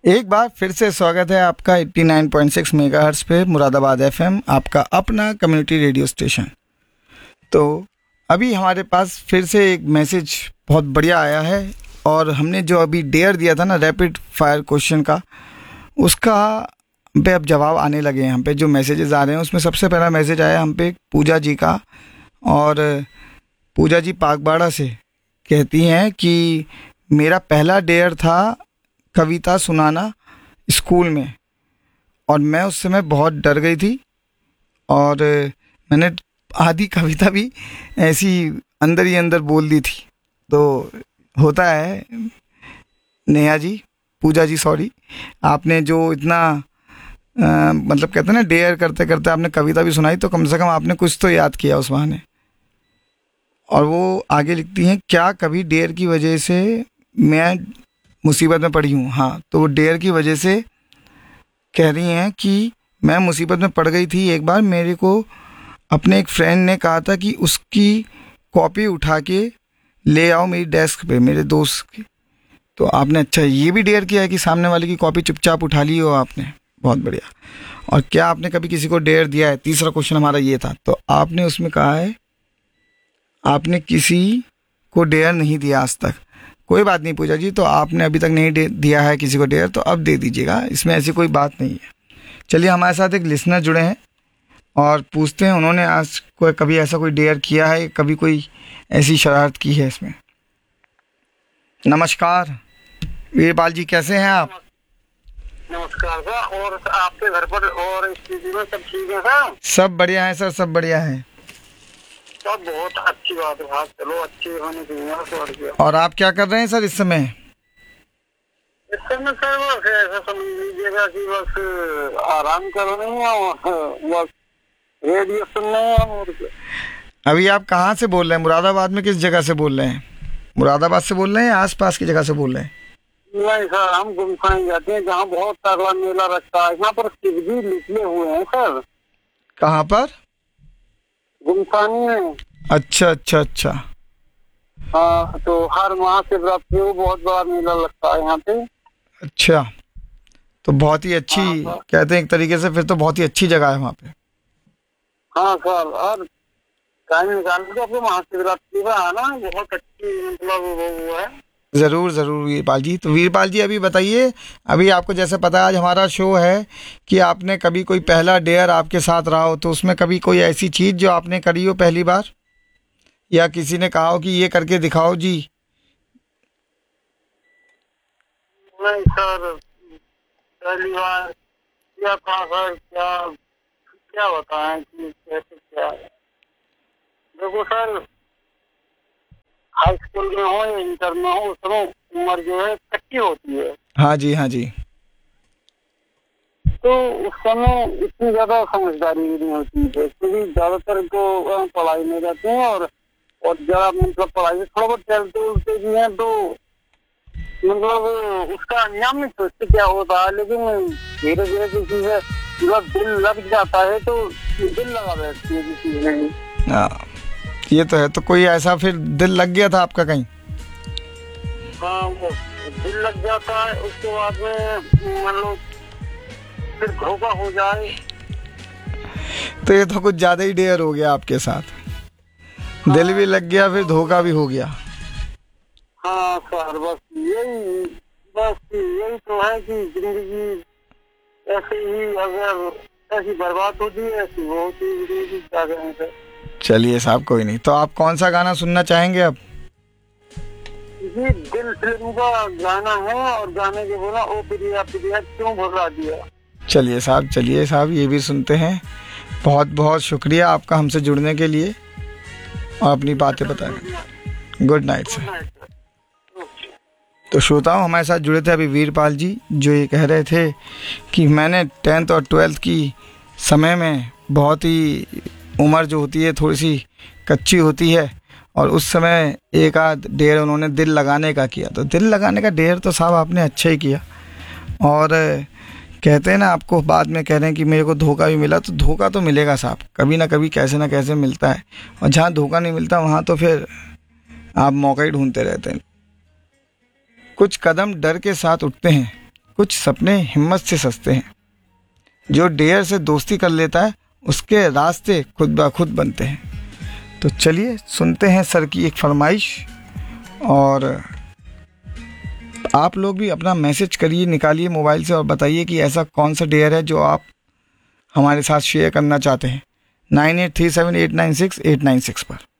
एक बार फिर से स्वागत है आपका 89.6 मेगाहर्ट्ज़ पे मुरादाबाद एफएम, आपका अपना कम्युनिटी रेडियो स्टेशन। तो अभी हमारे पास फिर से एक मैसेज बहुत बढ़िया आया है और हमने जो अभी डेयर दिया था ना रैपिड फायर क्वेश्चन का, उसका पे अब जवाब आने लगे हैं। हम पे जो मैसेजेस आ रहे हैं उसमें सबसे पहला मैसेज आया हम पे पूजा जी का, और पूजा जी पागबाड़ा से कहती हैं कि मेरा पहला डेयर था कविता सुनाना स्कूल में, और मैं उस समय बहुत डर गई थी और मैंने आधी कविता भी ऐसी अंदर ही अंदर बोल दी थी। तो होता है नेहा जी, पूजा जी सॉरी, आपने जो इतना मतलब कहते हैं ना डेयर करते करते आपने कविता भी सुनाई, तो कम से कम आपने कुछ तो याद किया उस बहाने। और वो आगे लिखती हैं, क्या कभी डेयर की वजह से मैं मुसीबत में पड़ी हूँ। हाँ, तो वो डेयर की वजह से कह रही हैं कि मैं मुसीबत में पड़ गई थी। एक बार मेरे को अपने एक फ्रेंड ने कहा था कि उसकी कॉपी उठा के ले आओ मेरी डेस्क पे, मेरे दोस्त की। तो आपने अच्छा ये भी डेयर किया है कि सामने वाले की कॉपी चुपचाप उठा ली हो आपने, बहुत बढ़िया। और क्या आपने कभी किसी को डेयर दिया है, तीसरा क्वेश्चन हमारा ये था। तो आपने उसमें कहा है आपने किसी को डेयर नहीं दिया आज तक। कोई बात नहीं पूजा जी, तो आपने अभी तक नहीं दिया है किसी को डेयर, तो अब दे दीजिएगा, इसमें ऐसी कोई बात नहीं है। चलिए हमारे साथ एक लिसनर जुड़े हैं और पूछते हैं उन्होंने आज कभी ऐसा कोई डेयर किया है, कभी कोई ऐसी शरारत की है इसमें। नमस्कार वीरपाल जी, कैसे हैं आप? नमस्कार सर। और आपके घर पर और स्थिति में सब ठीक है सर? सब बढ़िया है सर, सब बढ़िया है। सब बहुत अच्छी बात है। चलो अच्छी होने चाहिए। और आप क्या कर रहे हैं सर इस समय? इस समय सर बस ऐसा समझ लीजिएगा कि बस आराम कर रहे हैं और बस रेडियो सुन रहे हैं। और अभी आप कहाँ से बोल रहे हैं? मुरादाबाद में किस जगह से बोल रहे हैं? मुरादाबाद से बोल रहे हैं या आस पास की जगह से बोल रहे हैं? नहीं सर, हम गुमसानी जाते हैं जहाँ बहुत तगड़ा मेला रखता है। यहाँ पर शिव जी निकले हुए हैं सर। कहाँ पर? गुमसानी में। अच्छा अच्छा अच्छा। हाँ, तो हर महाशिवरात्रि को बहुत बड़ा मेला लगता है यहाँ पे। अच्छा, तो बहुत ही अच्छी कहते हैं एक तरीके से, फिर तो बहुत ही अच्छी जगह है वहाँ पे। हाँ सर, और टाइम निकाल के आपको महाशिवरात्रि में आना, बहुत अच्छी मतलब वो है। ज़रूर ज़रूर वीरपाल जी। तो वीरपाल जी अभी बताइए, अभी आपको जैसे पता है आज हमारा शो है कि आपने कभी कोई पहला डेयर आपके साथ रहा हो, तो उसमें कभी कोई ऐसी चीज़ जो आपने करी हो पहली बार, या किसी ने कहा हो कि ये करके दिखाओ जी? नहीं सर, पहली बार क्या था सर, क्या क्या बताएं कि कैसे क्या है। देखो सर, हाई स्कूल में हो या इंटर में हो, उस समय उम्र जो है कच्ची होती है। हाँ जी हाँ जी। तो उस समय इतनी ज्यादा समझदारी भी नहीं होती है, क्योंकि ज्यादातर तो पढ़ाई में रहते हैं और ज्यादा मतलब पढ़ाई में थोड़ा बहुत चलते उलते भी हैं, तो मतलब उसका अंजाम नहीं सोचते क्या होता है। लेकिन धीरे धीरे किसी से जब दिल लग जाता है तो दिल लगा बैठती है किसी में। ये तो है। तो कोई ऐसा फिर दिल लग गया था आपका कहीं? हाँ, वो दिल लग जाता है, उसके बाद में मान लो फिर धोखा हो जाए। तो ये तो कुछ ज्यादा ही डेयर हो गया आपके साथ। हाँ, दिल भी लग गया, फिर धोखा भी हो गया। हाँ सर, बस यही तो है कि जिंदगी ऐसे ही अगर ऐसी बर्बाद होती है, ऐसी वो होती है जिंदगी, क्या करें सर। चलिए साहब कोई नहीं। तो आप कौन सा गाना सुनना चाहेंगे अब? जी, दिल फिल्म का गाना है और गाने के बोला ओ प्रिया प्रिया क्यों भुला दिया। चलिए साहब ये भी सुनते हैं। बहुत बहुत शुक्रिया आपका हमसे जुड़ने के लिए और अपनी बातें बताने। Good night sir. तो श्रोताओं, हमारे साथ जुड़े थे अभी वीरपाल जी, जो ये कह रहे थे कि मैंने 10th और 12th की समय में बहुत ही उम्र जो होती है थोड़ी सी कच्ची होती है, और उस समय एक आध डेयर उन्होंने दिल लगाने का किया। तो दिल लगाने का डेयर तो साहब आपने अच्छा ही किया। और कहते हैं ना, आपको बाद में कह रहे हैं कि मेरे को धोखा भी मिला, तो धोखा तो मिलेगा साहब, कभी ना कभी कैसे ना कैसे मिलता है। और जहाँ धोखा नहीं मिलता वहाँ तो फिर आप मौका ही ढूंढते रहते हैं। कुछ कदम डर के साथ उठते हैं कुछ सपने हिम्मत से सस्ते हैं। जो डेयर से दोस्ती कर लेता है उसके रास्ते खुद ब खुद बनते हैं। तो चलिए सुनते हैं सर की एक फरमाइश, और आप लोग भी अपना मैसेज करिए, निकालिए मोबाइल से और बताइए कि ऐसा कौन सा डेयर है जो आप हमारे साथ शेयर करना चाहते हैं 9837896896 पर।